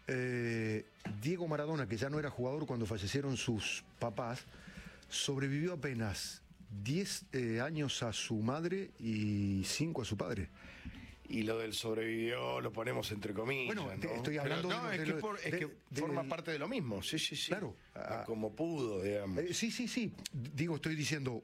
Diego Maradona, que ya no era jugador cuando fallecieron sus papás, sobrevivió apenas 10 años a su madre y 5 a su padre. Y lo del sobrevivió lo ponemos entre comillas. Bueno, ¿no? Estoy hablando es que forma parte de lo mismo. Sí. Claro. Como pudo, digamos. Sí. Digo, estoy diciendo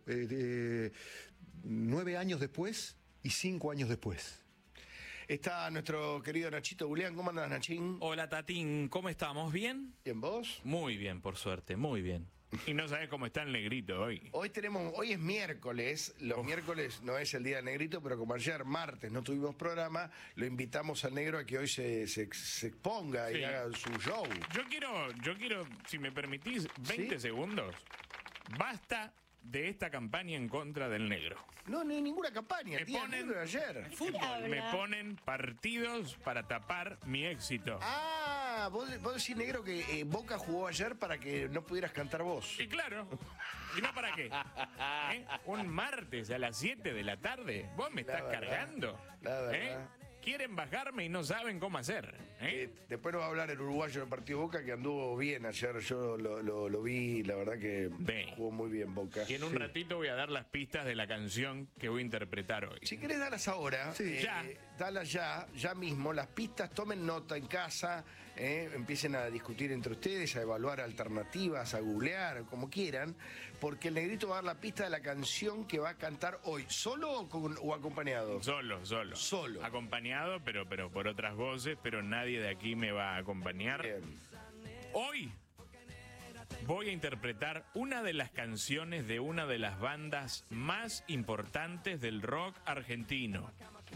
9 años después y 5 años después. Está nuestro querido Nachito Julián. ¿Cómo andas, Nachín? Hola, Tatín. ¿Cómo estamos? ¿Bien? ¿Bien vos? Muy bien, por suerte. Muy bien. Y no sabés cómo está el negrito hoy. Hoy es miércoles. Los miércoles no es el día del negrito, pero como ayer, martes, no tuvimos programa, lo invitamos al negro a que hoy se exponga y haga su show. Yo quiero, si me permitís, 20 segundos. Basta de esta campaña en contra del negro. No hay ninguna campaña. Me ponen de ayer. Fútbol. Me ponen partidos para tapar mi éxito. Ah, vos decís, negro, que Boca jugó ayer para que no pudieras cantar vos. Y claro. ¿Y no para qué? Un martes a las 7 de la tarde. ¿Vos me estás cargando? La verdad. Quieren bajarme y no saben cómo hacer. Después nos va a hablar el uruguayo del partido Boca, que anduvo bien ayer. Yo lo vi, la verdad que jugó muy bien Boca. Y en un ratito voy a dar las pistas de la canción que voy a interpretar hoy. Si querés darlas ahora, dalas ya mismo. Las pistas, tomen nota en casa, empiecen a discutir entre ustedes, a evaluar alternativas, a googlear, como quieran, porque el negrito va a dar la pista de la canción que va a cantar hoy. ¿Solo o acompañado? Solo. Acompañado. Pero por otras voces, pero nadie de aquí me va a acompañar. Bien. Hoy voy a interpretar una de las canciones de una de las bandas más importantes del rock argentino.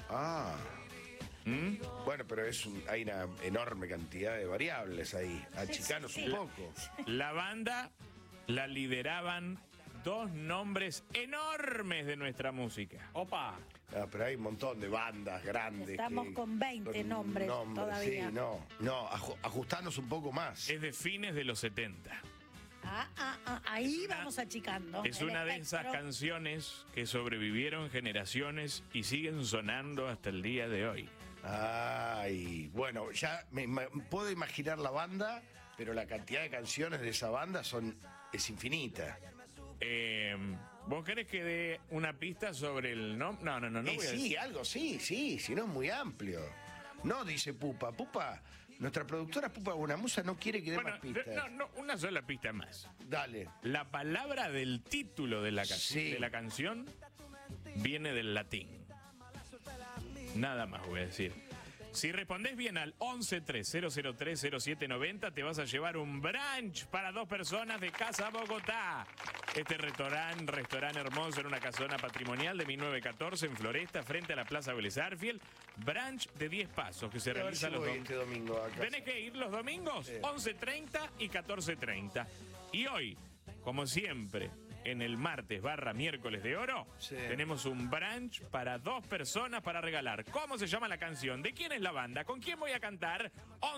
Bueno, pero hay una enorme cantidad de variables ahí. Achicanos un poco. La banda la lideraban dos nombres enormes de nuestra música. ¡Opa! Pero hay un montón de bandas grandes. Estamos con 20 nombres todavía. Sí, ajustanos un poco más. Es de fines de los 70. Ahí vamos achicando. Es una de esas canciones que sobrevivieron generaciones y siguen sonando hasta el día de hoy. Ay, bueno, ya me puedo imaginar la banda, pero la cantidad de canciones de esa banda es infinita. ¿Vos querés que dé una pista sobre el nombre? No voy a decir. Algo sí, si no es muy amplio. No, dice Pupa, nuestra productora Pupa Buenamusa no quiere que dé más pistas. No, una sola pista más. Dale. La palabra del título de la canción viene del latín. Nada más voy a decir. Si respondés bien al 1130030790, te vas a llevar un brunch para 2 personas de Casa Bogotá. Este restaurante hermoso en una casona patrimonial de 1914 en Floresta, frente a la Plaza Vélez Arfiel. Brunch de 10 pasos que se realiza los domingos. ¿Tenés que ir los domingos? Sí. 11:30 y 14:30. Y hoy, como siempre, en el martes / miércoles de oro, tenemos un brunch para 2 personas para regalar. ¿Cómo se llama la canción? ¿De quién es la banda? ¿Con quién voy a cantar?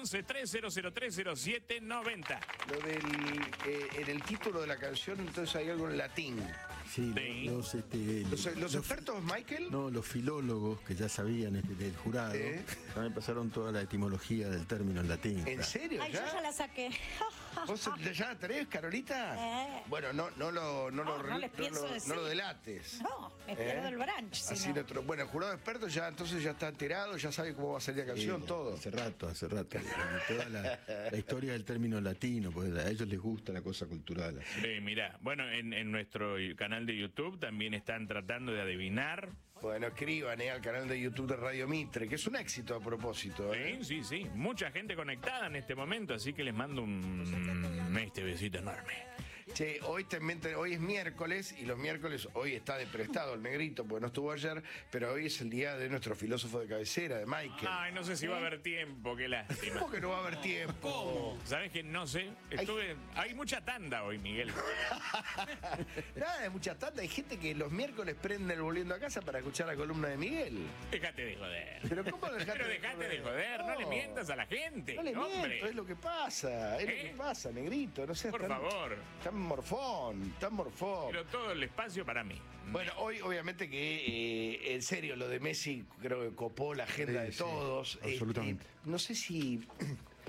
1130030790. En el título de la canción, entonces hay algo en latín. Sí, los expertos, Michael. No, los filólogos que ya sabían del jurado, también pasaron toda la etimología del término en latín. ¿En serio? Ay, yo ya la saqué. ¿Vos ya la tenés, Carolita? Bueno, no lo delates. No, me pierdo el brunch. Bueno, el jurado experto ya está enterado, ya sabe cómo va a salir la canción, todo. Hace rato. Toda la historia del término latino, pues a ellos les gusta la cosa cultural. Mirá, bueno, en nuestro canal de YouTube también están tratando de adivinar. Bueno, escriban al canal de YouTube de Radio Mitre, que es un éxito a propósito. Sí. Mucha gente conectada en este momento, así que les mando un besito enorme. Che, hoy es miércoles y los miércoles hoy está de prestado el negrito porque no estuvo ayer, pero hoy es el día de nuestro filósofo de cabecera, de Michael. Ay, no sé si va a haber tiempo, qué lástima. ¿Cómo que no va a haber tiempo? ¿Cómo? ¿Sabes que no sé? Hay mucha tanda hoy, Miguel. Nada de mucha tanda, hay gente que los miércoles prende el Volviendo a Casa para escuchar la columna de Miguel. Dejate de joder. ¿Pero cómo dejate de joder? No le mientas a la gente. No le miento, es lo que pasa, lo que pasa, negrito, no seas Por favor. Tan morfón. Pero todo el espacio para mí. Bueno, hoy obviamente que en serio lo de Messi creo que copó la agenda de todos. Absolutamente. No sé si